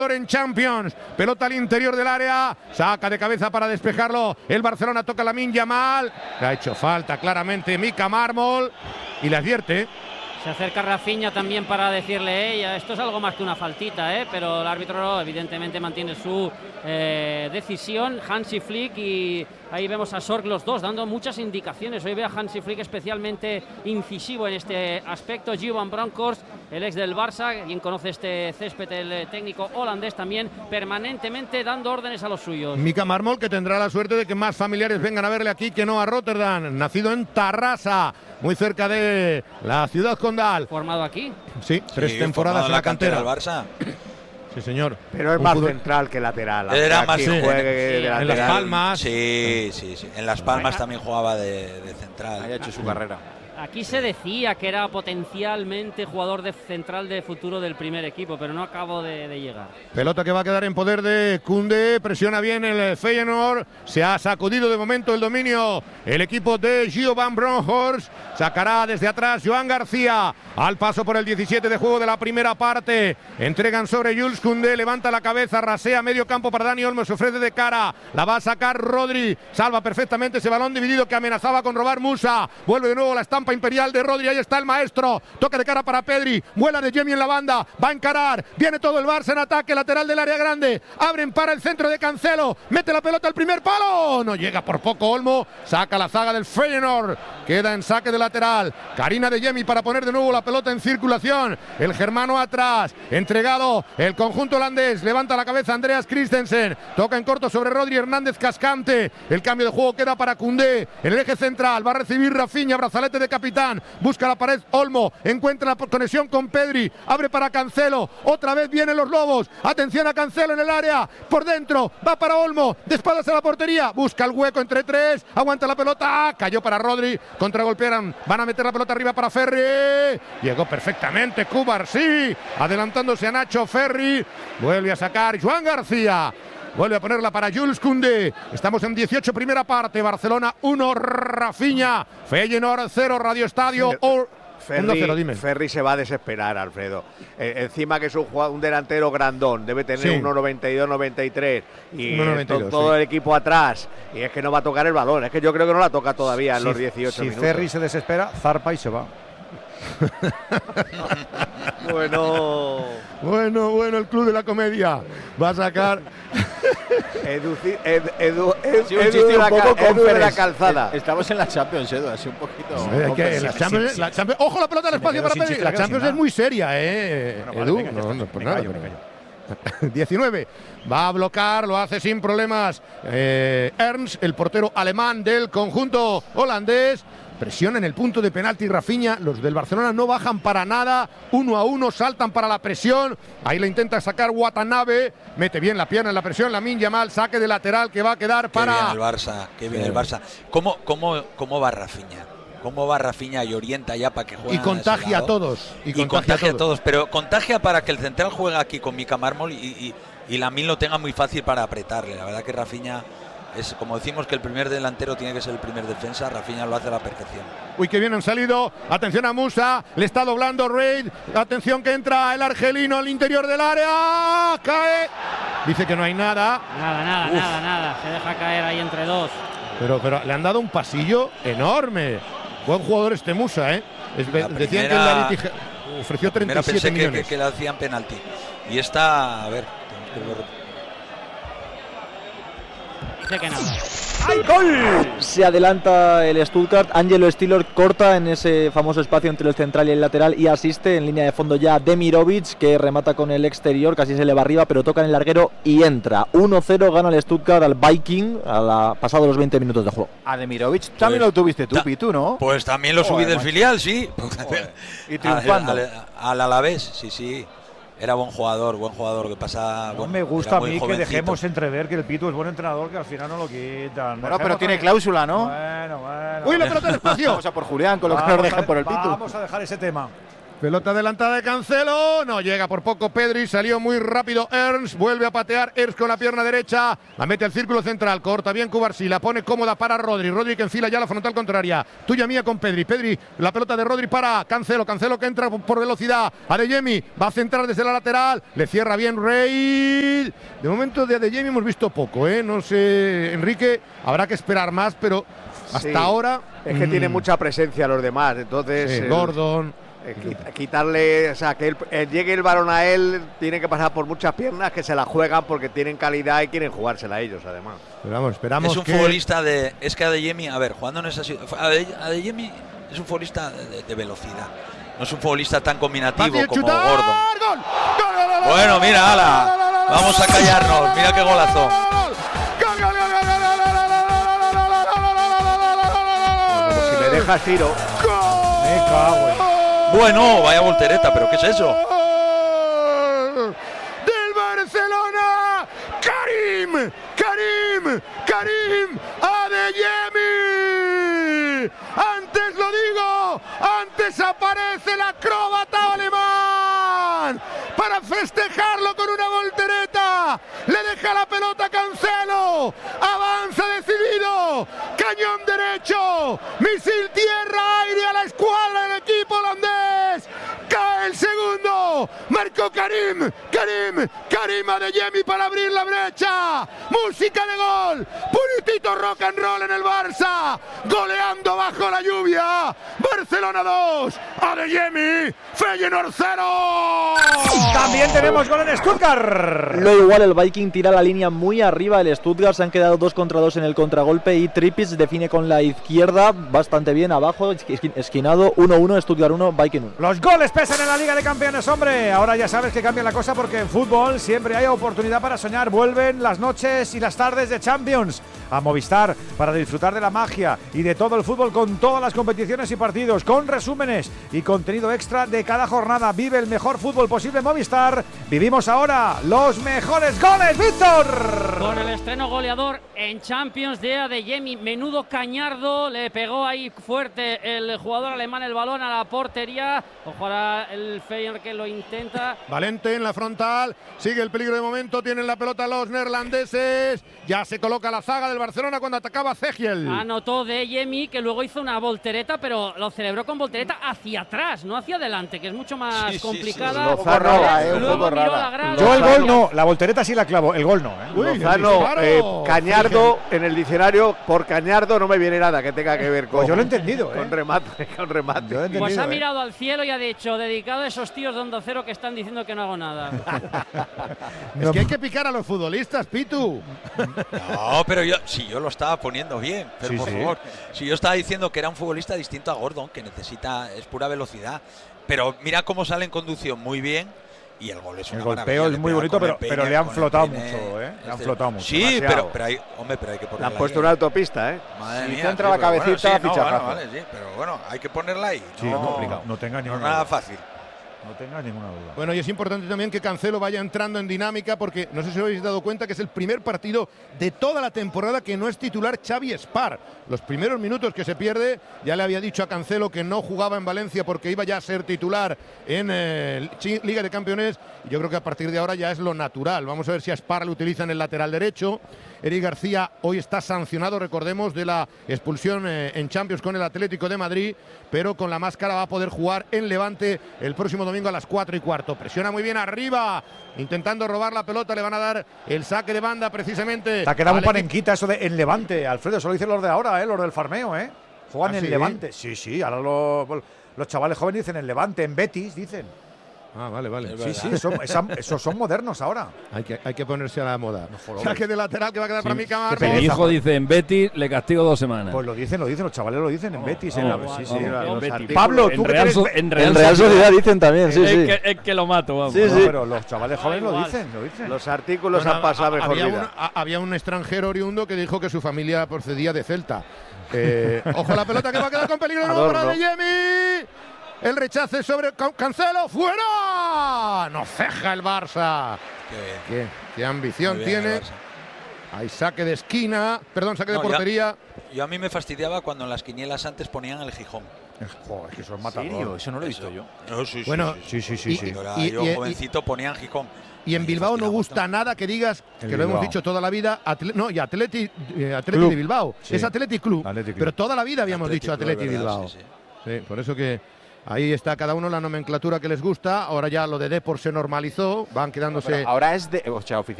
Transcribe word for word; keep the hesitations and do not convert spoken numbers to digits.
en Champions, pelota al interior del área, saca de cabeza para despejarlo, el Barcelona toca Lamine Yamal, le ha hecho falta claramente Mika Mármol y le advierte. Se acerca Rafinha también para decirle, ella, esto es algo más que una faltita, ¿eh? Pero el árbitro evidentemente mantiene su eh, decisión, Hansi Flick, y ahí vemos a Sorg los dos dando muchas indicaciones. Hoy ve a Hansi Flick especialmente incisivo en este aspecto. Johan Bronckhorst, el ex del Barça, quien conoce este césped, el técnico holandés también, permanentemente dando órdenes a los suyos. Mika Mármol, que tendrá la suerte de que más familiares vengan a verle aquí que no a Rotterdam, nacido en Tarrasa, muy cerca de la ciudad condal. ¿Formado aquí? Sí, tres sí, temporadas en la cantera del Barça. Sí, señor. Pero es Un más fútbol... central que lateral. Era más sí, sí. juegue Sí, de en lateral. Las Palmas. Sí, sí, sí. En Las Palmas también jugaba de, de central. Ahí ha hecho su carrera. Aquí se decía que era potencialmente jugador de central de futuro del primer equipo, pero no acabo de, de llegar. Pelota que va a quedar en poder de Koundé, presiona bien el Feyenoord, se ha sacudido de momento el dominio el equipo de Gio van Bronckhorst, sacará desde atrás Joan García, al paso por el diecisiete de juego de la primera parte, entregan sobre Jules Koundé, levanta la cabeza, rasea medio campo para Dani Olmo, se ofrece de cara, la va a sacar Rodri, salva perfectamente ese balón dividido que amenazaba con robar Musa, vuelve de nuevo la estampa imperial de Rodri, ahí está el maestro, toca de cara para Pedri, vuela de Jemi en la banda, va a encarar, viene todo el Barça en ataque, lateral del área grande, abren para el centro de Cancelo, mete la pelota al primer palo, no llega por poco Olmo, saca la zaga del Feyenoord, queda en saque de lateral, Karina de Jemi para poner de nuevo la pelota en circulación, el germano atrás, entregado el conjunto holandés, levanta la cabeza Andreas Christensen, toca en corto sobre Rodri, Hernández Cascante, el cambio de juego queda para Koundé, en el eje central, va a recibir Rafinha, brazalete de capitán, busca la pared Olmo, encuentra la conexión con Pedri, abre para Cancelo, otra vez vienen los lobos, atención a Cancelo en el área, por dentro, va para Olmo, de espaldas a la portería, busca el hueco entre tres, aguanta la pelota, cayó para Rodri, contragolpearon, van a meter la pelota arriba para Ferri, llegó perfectamente Cubarsí, adelantándose a Nacho Ferri, vuelve a sacar Joan García, vuelve a ponerla para Jules Koundé. Estamos en dieciocho, primera parte. Barcelona uno, Rafinha. Feyenoord cero, Radio Estadio. Or... Ferri, Ferri se va a desesperar, Alfredo. Eh, encima que es un, jugador, un delantero grandón, debe tener sí. uno noventa y dos, noventa y tres y uno noventa y dos, to, todo sí. el equipo atrás. Y es que no va a tocar el balón. Es que yo creo que no la toca todavía en si, los dieciocho si minutos. Si Ferri se desespera, zarpa y se va. Bueno, bueno, bueno, el club de la comedia va a sacar. Edu, edu, edu, edu, sí, un edu, de, la, edu de la calzada. Estamos en la Champions, Edu, así un poquito. Sí, que la Champions, la Champions, ojo la pelota al espacio para Pedri. La Champions es muy seria, eh. Bueno, Edu, vale, venga, no, no, pues me nada. callo, me callo. diecinueve. Va a bloquear, lo hace sin problemas eh, Ernst, el portero alemán del conjunto holandés. Presión en el punto de penalti Rafinha, los del Barcelona no bajan para nada, uno a uno, saltan para la presión, ahí le intenta sacar Watanabe, mete bien la pierna en la presión, Lamine Yamal, saque de lateral que va a quedar para… Qué bien el Barça, qué bien el Barça. ¿Cómo, cómo, cómo va Rafinha? ¿Cómo va Rafinha y orienta ya para que juegue? Y contagia a todos. Y, y contagia, contagia a, todos. a todos, pero contagia para que el central juegue aquí con Mika Mármol y, y, y Lamine lo tenga muy fácil para apretarle. La verdad que Rafinha… Es como decimos que el primer delantero tiene que ser el primer defensa, Rafinha lo hace a la perfección. Uy, que bien han salido, atención a Musa, le está doblando Reid, atención que entra el argelino al interior del área, cae, dice que no hay nada. Nada, nada, Uf. nada, nada, se deja caer ahí entre dos. Pero, pero le han dado un pasillo enorme, buen jugador este Musa, ¿eh? Es, primera, decían que el Tije, ofreció treinta y siete pensé millones. Que, que, que le hacían penalti, y esta, a ver, que nada. ¡Ay, gol! Se adelanta el Stuttgart. Angelo Stiller corta en ese famoso espacio entre el central y el lateral y asiste en línea de fondo ya Demirovic, que remata con el exterior, casi se le va arriba, pero toca en el larguero y entra. uno cero gana el Stuttgart al Viking a la, pasado los veinte minutos de juego. A Demirovic también pues, lo tuviste tú, Pitu, ¿no? Pues también lo subí oh, del macho. filial, sí. Y triunfando. Al, al, al Alavés, sí, sí. Era buen jugador, buen jugador que pasa. No bueno, me gusta a mí jovencito. que dejemos entrever que el Pitu es buen entrenador, que al final no lo quitan. Bueno, pero tiene cláusula, ¿no? Bueno, bueno. Uy, la pelota del espacio. Vamos a por Julián con lo que nos dejan por el Pitu. Vamos a dejar ese tema. Pelota adelantada de Cancelo, no llega por poco Pedri, salió muy rápido Ernst, vuelve a patear Ernst con la pierna derecha, la mete al círculo central, corta bien Cubarsí, la pone cómoda para Rodri, Rodri que enfila ya la frontal contraria, tuya mía con Pedri, Pedri, la pelota de Rodri para Cancelo, Cancelo que entra por velocidad, Adeyemi va a centrar desde la lateral, le cierra bien Rey, de momento de Adeyemi hemos visto poco, ¿eh? No sé, Enrique, habrá que esperar más, pero hasta Sí, ahora… Es que mmm, tiene mucha presencia los demás, entonces… sí, el- Gordon… Eh, quit- Quitarle, o sea, que él, eh, llegue el balón a él, tiene que pasar por muchas piernas que se la juegan porque tienen calidad y quieren jugársela a ellos, además. Pero vamos, esperamos Es un que… futbolista de. Es que Adeyemi, a ver, jugando en esa situación. Ade- Adeyemi es un futbolista de, de velocidad. No es un futbolista tan combinativo Fácil como chutar, Gordon. ¡Gol! ¡Gol, gol, gol, gol, Bueno, gol, mira, gol, ala. gol, gol, gol, Vamos a gol, callarnos. gol, Mira qué gol, golazo. gol, gol, gol, gol, gol, gol, Como si me dejas tiro. gol. Me cago en- Bueno, vaya voltereta, pero ¿qué es eso? ¡Gol! ¡Del Barcelona! ¡Karim! ¡Karim! ¡Karim! ¡Adeyemi! ¡Antes lo digo! ¡Antes aparece el acróbata alemán! Para festejarlo con una voltereta. Le deja la pelota a Cancelo. Avanza decidido. Cañón derecho. Misil tierra-aire a la escuadra del equipo holandés. Cae el segundo. Marcó Karim. Karim. Karim Adeyemi para abrir la brecha. Música de gol. Puritito rock and roll en el Barça. Goleando bajo la lluvia. Barcelona dos. Adeyemi. Feyenoord cero. También tenemos gol en Stuttgart. Lo igual, el Viking tira la línea muy arriba, el Stuttgart se han quedado dos contra dos en el contragolpe y Trippic define con la izquierda bastante bien abajo, esqui- esquinado, uno uno, Stuttgart uno, Viking uno. Los goles pesan en la Liga de Campeones, hombre. Ahora ya sabes que cambia la cosa porque en fútbol siempre hay oportunidad para soñar. Vuelven las noches y las tardes de Champions a Movistar para disfrutar de la magia y de todo el fútbol con todas las competiciones y partidos, con resúmenes y contenido extra de cada jornada. Vive el mejor fútbol posible en Movistar. Vivimos ahora los mejores goles, Víctor. Con el estreno goleador en Champions de Adeyemi, menudo cañardo, le pegó ahí fuerte el jugador alemán el balón a la portería. Ojo ahora el Feyenoord que lo intenta. Valente en la frontal, sigue el peligro de momento, tienen la pelota los neerlandeses, ya se coloca la zaga del Barcelona cuando atacaba Cegiel. Anotó Adeyemi que luego hizo una voltereta, pero lo celebró con voltereta hacia atrás, no hacia adelante, que es mucho más Sí, sí, sí, complicada. sí. Lozano, Luego eh, un poco miró rara. la grada. Yo el Lozano. gol no, la voltereta sí la clavo, el gol no. ¿eh? Uy, Lozano, disparo. eh, Cañardo, en el diccionario, por Cañardo no me viene nada que tenga que ver con… Pues yo lo he entendido, ¿eh? Con remate, con remate. Yo he entendido, Pues ha ¿eh? mirado al cielo y ha dicho, dedicado a esos tíos de Onda Cero que están diciendo que no hago nada. Es que hay que picar a los futbolistas, Pitu. No, pero yo, si yo lo estaba poniendo bien, pero Sí, por sí. favor. Si yo estaba diciendo que era un futbolista distinto a Gordon, que necesita, es pura velocidad. Pero mira cómo sale en conducción muy bien. Y el gol es una El golpeo maravilla, es le muy pega bonito, con el pero- pero peine, le han con el flotado peine, mucho, ¿eh? Le han este- flotado mucho. Sí, Demasiado. pero, pero hay, hombre, pero hay que Le ponerla han puesto ahí, una ¿eh? autopista, ¿eh? Madre Si mía, centra sí, la pero bueno, cabecita, sí, no, fichajazo. bueno, vale, sí, pero bueno, hay que ponerla ahí. Sí, no, es complicado, no tenga no ninguna es nada duda. fácil. No tengas ninguna duda. Bueno, y es importante también que Cancelo vaya entrando en dinámica porque no sé si os habéis dado cuenta que es el primer partido de toda la temporada que no es titular Xavi Spar. Los primeros minutos que se pierde, ya le había dicho a Cancelo que no jugaba en Valencia porque iba ya a ser titular en eh, Liga de Campeones. Y yo creo que a partir de ahora ya es lo natural. Vamos a ver si a Spar le utilizan el lateral derecho. Eric García hoy está sancionado, recordemos, de la expulsión eh, en Champions con el Atlético de Madrid, pero con la máscara va a poder jugar en Levante el próximo domingo a las cuatro y cuarto. Presiona muy bien arriba, intentando robar la pelota, le van a dar el saque de banda precisamente. Te ha quedado un al equipo- panenquita eso de en Levante, Alfredo, eso lo dicen los de ahora, ¿eh? Los del farmeo, ¿eh? Juegan ¿Ah, en sí? Levante. Sí, sí, ahora los, los chavales jóvenes dicen en Levante, en Betis, dicen. Ah, vale, vale. Es Sí, sí, son, esa- esos son modernos ahora. Hay que, hay que ponerse a la moda. jodas. Saque de lateral que va a quedar para mí, qué Camargo. pereza. Mi hijo dice en Betis le castigo dos semanas. Pues lo dicen, lo dicen, los chavales lo dicen en Betis. en la- vamos, sí, sí, vamos, en vamos, los Betis. artículos. Pablo, tú en que Real, eres- So- en Real, En Real Sociedad dicen también, sí, es, sí. Que, es que lo mato, vamos. Sí, No, sí. pero los chavales jóvenes lo igual. dicen, lo dicen. Los artículos Bueno, han pasado a- mejor había, vida. un, a- había un extranjero oriundo que dijo que su familia procedía de Celta. Eh, ojo la pelota que va a quedar con peligro de nuevo para Adorno. Adeyemi. El rechace sobre Ca- Cancelo. ¡Fuera! No ceja el Barça. Qué bien. Qué, qué ambición Muy bien, tiene. el Barça. Hay saque de esquina. Perdón, saque No, de ya- portería. Yo a mí me fastidiaba cuando en las quinielas antes ponían el Gijón. Joder, que eso es ¿En matador. serio? Eso no lo he visto yo. No, sí, sí, Bueno, sí, Sí, sí, sí, sí. Era Y- yo y- jovencito ponía en Gijón. Y en Me Bilbao no fascinaba gusta tanto. nada que digas, El que lo hemos Bilbao. dicho toda la vida, atle- no, y Atleti, eh, Atleti Club. de Bilbao. Sí. Es Atleti Club, Athletic Club. pero toda la vida habíamos Athletic dicho Club, es Atleti verdad, Bilbao. sí, sí. Sí, por eso que ahí está cada uno la nomenclatura que les gusta. Ahora ya lo de Depor se normalizó, van quedándose. Pero ahora es de, o sea, oficialmente